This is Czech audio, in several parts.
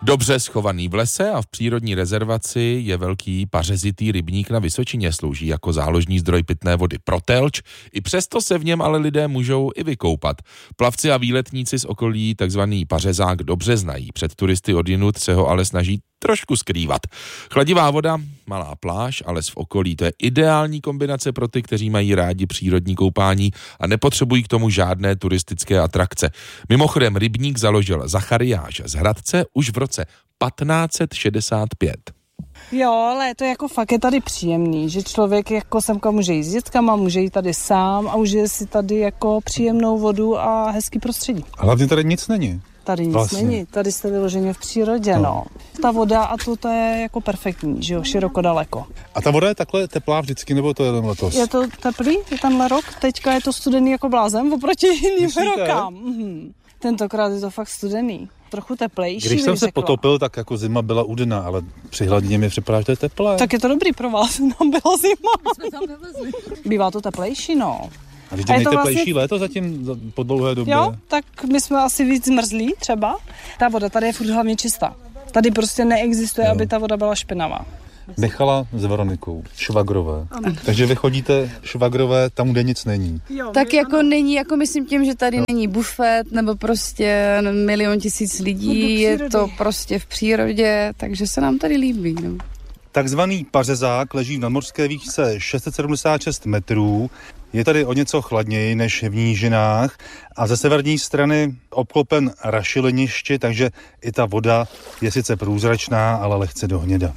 Dobře schovaný v lese a v přírodní rezervaci je velký pařezitý rybník na Vysočině, slouží jako záložní zdroj pitné vody pro Telč. I přesto se v něm ale lidé můžou i vykoupat. Plavci a výletníci z okolí takzvaný pařezák dobře znají. Před turisty odjinud se ho ale snaží trošku skrývat. Chladivá voda, malá pláž a les v okolí, to je ideální kombinace pro ty, kteří mají rádi přírodní koupání a nepotřebují k tomu žádné turistické atrakce. Mimochodem rybník založil Zachariáš z Hradce už v roce 1565. Jo, ale to jako fakt je tady příjemný, že člověk jako semka může jít s dětskama, může jít tady sám a užije si tady jako příjemnou vodu a hezký prostředí. Hlavně tady nic není. Tady nic vlastně není, tady jste vyloženě v přírodě, no. Ta voda a to je jako perfektní, že jo, široko daleko. A ta voda je takhle teplá vždycky, nebo to je jen letos? Je to teplý, je tenhle rok, teďka je to studený jako blázen oproti jiným rokám. Tentokrát je to fakt studený. Trochu teplejší. Když jsem se potopil, tak jako zima byla u dna, ale při hladině mi připadá, že to je teplé. Tak je to dobrý pro vás, nám byla zima. Jsme tam nevezli. Bývá to teplejší, no. A vždyť je nejteplejší vlastně léto zatím po dlouhé době. Jo, tak my jsme asi víc zmrzlí třeba. Ta voda tady je furt hlavně čistá. Tady prostě neexistuje, aby ta voda byla špinavá. Michala s Veronikou, švagrové. Takže vy chodíte švagrové tam, kde nic není. Jo, tak jako není, jako myslím tím, že tady není bufet nebo prostě 1 000 000 lidí, je to prostě v přírodě, takže se nám tady líbí. No. Takzvaný pařezák leží v nadmořské výšce 676 metrů. Je tady o něco chladněji než v nížinách a ze severní strany obklopen rašeliništi, takže i ta voda je sice průzračná, ale lehce do hněda.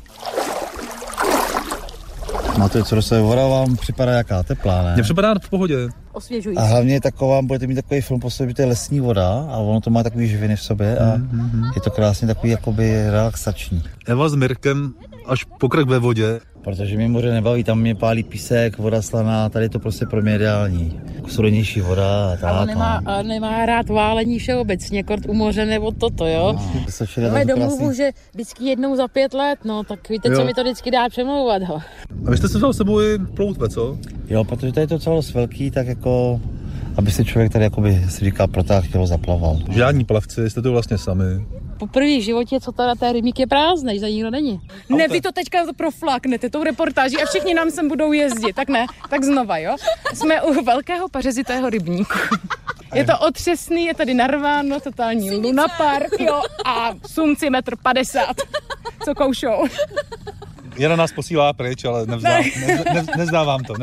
No to je, co se voda vám připadá jaká teplá, ne? Mně připadá v pohodě. Osvěžující. A hlavně taková, budete mít takový film po sobě, to je lesní voda a ono to má takový živiny v sobě a je to krásně takový jakoby relaxační. Eva s Mirkem až pokrk ve vodě. Protože mě moře nebaví, tam mě pálí písek, voda slaná, tady je to prostě pro mě ideální. Studenější voda a tak. Ale nemá rád válení všeobecně, kort u moře nebo toto, jo? Máme domluvu, že vždycky jednou za 5 let, no, tak víte, co mi to vždycky dá přemlouvat, ho. A vy jste si vzal s sebou i ploutve, co? Jo, protože tady je to celé velký, tak jako, aby si člověk tady jakoby si říká protáhl, tělo zaplaval. Žádní plavci, jste to vlastně sami. Poprvé v životě, co teda ten rybník je prázdnej, za nikdo není. Ne, vy to teďka profláknete tou reportáží a všichni nám sem budou jezdit, tak ne, tak znova, jo. Jsme u velkého pařezitého rybníku. Je to otřesný, je tady narváno, totální lunapark, jo, a sumci 1,50 m, co koušou. Jana nás posílá pryč, ale nevzdávám to.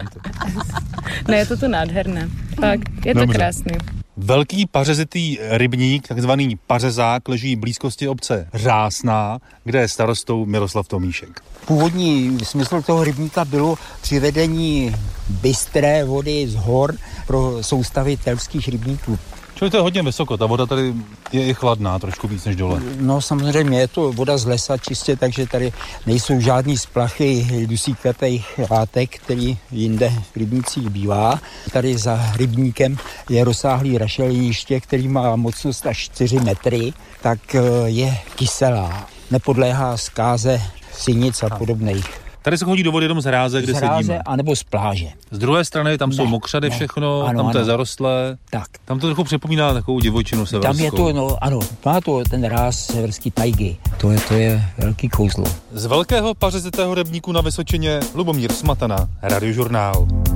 Ne, je to tu nádherné, tak, je to krásný. Velký pařezitý rybník, takzvaný pařezák, leží v blízkosti obce Řásná, kde je starostou Miroslav Tomíšek. Původní smysl toho rybníka bylo přivedení bystré vody z hor pro soustavy telských rybníků. Čili to je hodně vysoko, ta voda tady je i chladná, trošku víc než dole. No samozřejmě je to voda z lesa čistě, takže tady nejsou žádný splachy dusíkatých látek, který jinde v rybnících bývá. Tady za rybníkem je rozsáhlý rašeliniště, který má mocnost až 4 metry, tak je kyselá. Nepodléhá zkáze sinic a podobných. Tady se chodí do vody jenom z hráze, kde sedíme. Z hráze anebo z pláže. Z druhé strany tam jsou mokřady všechno, ano, tam to je zarostlé. Tak. Tam to trochu připomíná takovou divočinu severskou. Tam je to, má to ten ráz severský tajgy. To je velký kouzlo. Z velkého pařezitého rybníku na Vysočině Lubomír Smatana, Radiožurnál.